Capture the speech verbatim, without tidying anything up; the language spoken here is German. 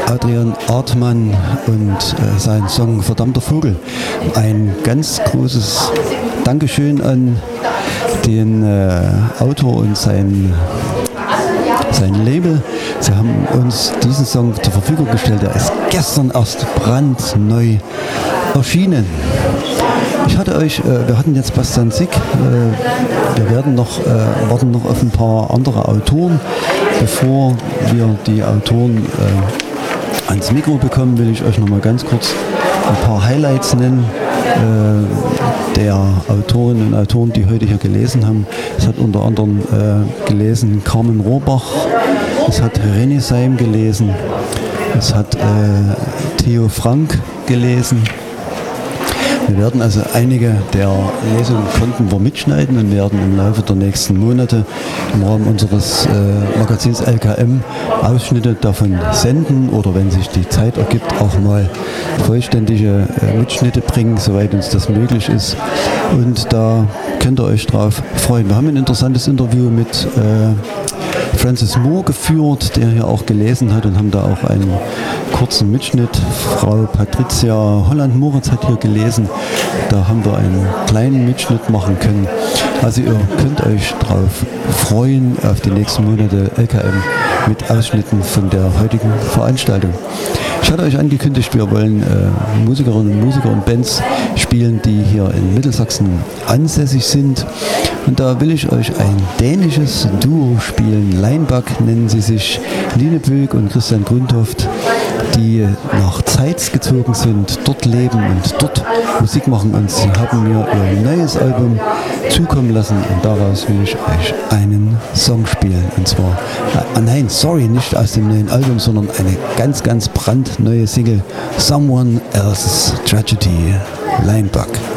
Adrian Artmann und äh, sein Song Verdammter Vogel. Ein ganz großes Dankeschön an den äh, Autor und sein, sein Label. Sie haben uns diesen Song zur Verfügung gestellt. Er ist gestern erst brandneu erschienen. Ich hatte euch, äh, wir hatten jetzt Bastian Sick, äh, wir werden noch, äh, warten noch auf ein paar andere Autoren. Bevor wir die Autoren äh, ans Mikro bekommen, will ich euch noch mal ganz kurz ein paar Highlights nennen äh, der Autorinnen und Autoren, die heute hier gelesen haben. Es hat unter anderem äh, gelesen Carmen Rohrbach, es hat René Seim gelesen, es hat äh, Theo Frank gelesen. Wir werden also einige der Lesungen konnten wir mitschneiden und werden im Laufe der nächsten Monate im Rahmen unseres äh, Magazins L K M Ausschnitte davon senden oder wenn sich die Zeit ergibt, auch mal vollständige äh, Mitschnitte bringen, soweit uns das möglich ist. Und da könnt ihr euch drauf freuen. Wir haben ein interessantes Interview mit äh, Francis Moore geführt, der hier auch gelesen hat, und haben da auch einen kurzen Mitschnitt. Frau Patricia Holland-Moritz hat hier gelesen. Da haben wir einen kleinen Mitschnitt machen können. Also ihr könnt euch drauf freuen auf die nächsten Monate L K M mit Ausschnitten von der heutigen Veranstaltung. Ich hatte euch angekündigt, wir wollen äh, Musikerinnen und Musiker und Bands spielen, die hier in Mittelsachsen ansässig sind. Und da will ich euch ein dänisches Duo spielen. Leinbach nennen sie sich, Line Böck und Christian Grundhoft, die nach Zeitz gezogen sind, dort leben und dort Musik machen. Und sie haben mir ihr neues Album zukommen lassen und daraus will ich euch einen Song spielen. Und zwar, äh, nein, sorry, nicht aus dem neuen Album, sondern eine ganz, ganz brandneue Single, Someone Else's Tragedy, Leinbach.